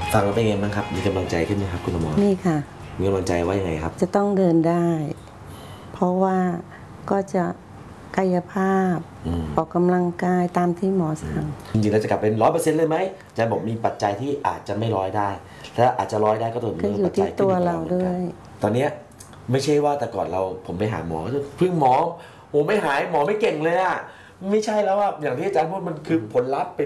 ฟังแล้วเป็นไงบ้างครับมีกำลังใจขึ้นไหมครับคุณหมอนี่ค่ะมีกำลังใจว่ายังไงครับจะต้องเดินได้ เพราะว่าก็จะกายภาพออกกำลังกายตามที่หมอสั่งจริงๆแล้วจะกลับเป็น100%เลยไหมอาจารย์บอกมีปัจจัยที่อาจจะไม่ร้อยได้ถ้าอาจจะร้อยได้ก็ตัวก็อยู่ที่ตัวเราด้วยตอนนี้ไม่ใช่ว่าแต่ก่อนผมไปหาหมอเพิ่งหมอโอ้ไม่หายหมอไม่เก่งเลยอะไม่ใช่แล้วอะอย่างที่อาจารย์พูดมันคือผลลัพธ์เป็น